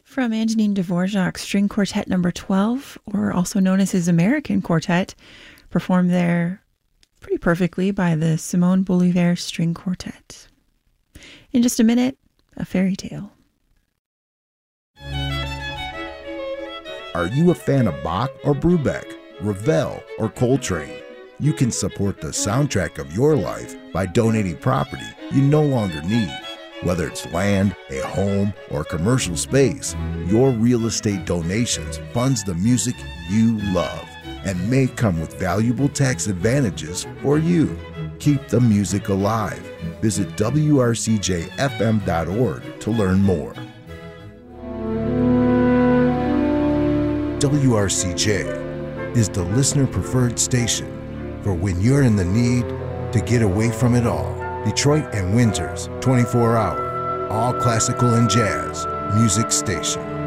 From Antonin Dvorak's String Quartet Number 12, or also known as his American Quartet, performed there pretty perfectly by the Simone Bolivar String Quartet. In just a minute, a fairy tale. Are you a fan of Bach or Brubeck, Ravel or Coltrane? You can support the soundtrack of your life by donating property you no longer need. Whether it's land, a home, or commercial space, your real estate donations funds the music you love and may come with valuable tax advantages for you. Keep the music alive. Visit wrcjfm.org to learn more. WRCJ is the listener-preferred station for when you're in the need to get away from it all. Detroit and Windsor's 24-hour, all classical and jazz music station.